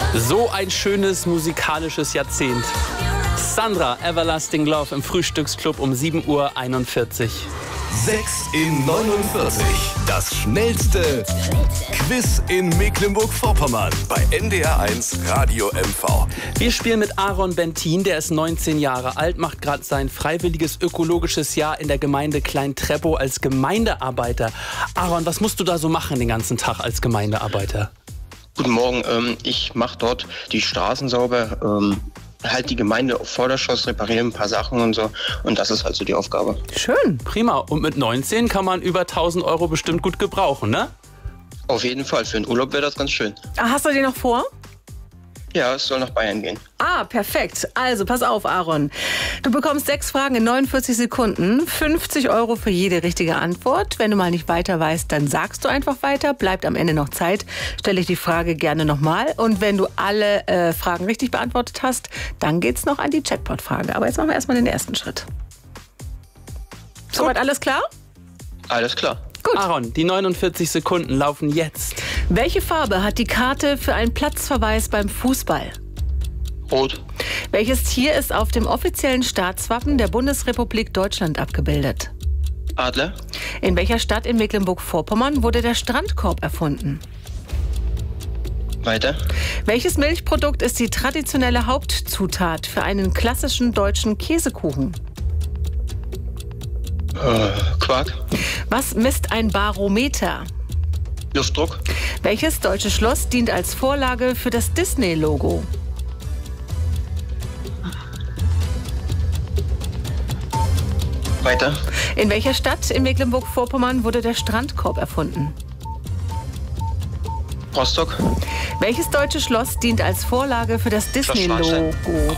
So ein schönes musikalisches Jahrzehnt. Sandra, Everlasting Love im Frühstücksclub um 7:41 Uhr. 6 in 49. Das schnellste Quiz in Mecklenburg-Vorpommern bei NDR1 Radio MV. Wir spielen mit Aaron Bentin, der ist 19 Jahre alt, macht gerade sein freiwilliges ökologisches Jahr in der Gemeinde Klein-Treppow als Gemeindearbeiter. Aaron, was musst du da so machen den ganzen Tag als Gemeindearbeiter? Guten Morgen, ich mache dort die Straßen sauber, halt die Gemeinde auf Vorderschuss, reparieren ein paar Sachen und so. Und das ist halt so die Aufgabe. Schön, prima. Und mit 19 kann man über 1.000 Euro bestimmt gut gebrauchen, ne? Auf jeden Fall, für den Urlaub wäre das ganz schön. Hast du den noch vor? Ja, es soll nach Bayern gehen. Perfekt. Also, pass auf, Aaron. Du bekommst 6 Fragen in 49 Sekunden. 50 Euro für jede richtige Antwort. Wenn du mal nicht weiter weißt, dann sagst du einfach weiter. Bleibt am Ende noch Zeit. Stelle ich die Frage gerne nochmal. Und wenn du alle Fragen richtig beantwortet hast, dann geht's noch an die Jackpot-Frage. Aber jetzt machen wir erstmal den ersten Schritt. Soweit alles klar? Alles klar. Gut. Aaron, die 49 Sekunden laufen jetzt. Welche Farbe hat die Karte für einen Platzverweis beim Fußball? Rot. Welches Tier ist auf dem offiziellen Staatswappen der Bundesrepublik Deutschland abgebildet? Adler. In welcher Stadt in Mecklenburg-Vorpommern wurde der Strandkorb erfunden? Weiter. Welches Milchprodukt ist die traditionelle Hauptzutat für einen klassischen deutschen Käsekuchen? Quark. Was misst ein Barometer? Luftdruck. Welches deutsche Schloss dient als Vorlage für das Disney-Logo? Weiter. In welcher Stadt in Mecklenburg-Vorpommern wurde der Strandkorb erfunden? Rostock. Welches deutsche Schloss dient als Vorlage für das Disney-Logo?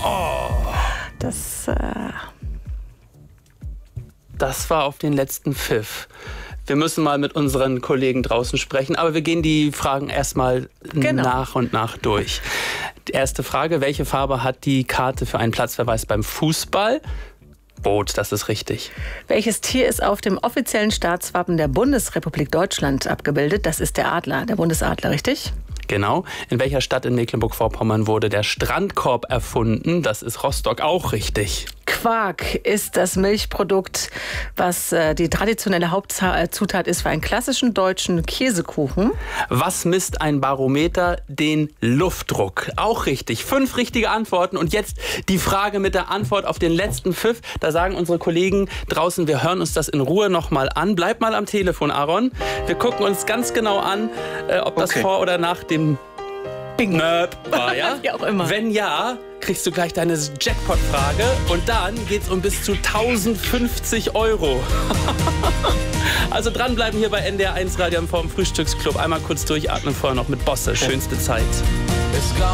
Das war auf den letzten Pfiff. Wir müssen mal mit unseren Kollegen draußen sprechen, aber wir gehen die Fragen erstmal nach und nach durch. Die erste Frage, welche Farbe hat die Karte für einen Platzverweis beim Fußball? Rot, das ist richtig. Welches Tier ist auf dem offiziellen Staatswappen der Bundesrepublik Deutschland abgebildet? Das ist der Adler, der Bundesadler, richtig? Genau. In welcher Stadt in Mecklenburg-Vorpommern wurde der Strandkorb erfunden? Das ist Rostock, auch richtig. Quark ist das Milchprodukt, was die traditionelle Hauptzutat ist für einen klassischen deutschen Käsekuchen. Was misst ein Barometer? Den Luftdruck. Auch richtig. 5 richtige Antworten. Und jetzt die Frage mit der Antwort auf den letzten Pfiff. Da sagen unsere Kollegen draußen, wir hören uns das in Ruhe nochmal an. Bleib mal am Telefon, Aaron. Wir gucken uns ganz genau an, ob das vor oder nach dem Nöp war, ja? Wie auch immer. Wenn ja, kriegst du gleich deine Jackpot-Frage und dann geht's um bis zu 1.050 Euro. Also dranbleiben hier bei NDR1 Radio MV im Frühstücksclub. Einmal kurz durchatmen, vorher noch mit Bosse. Schönste Zeit.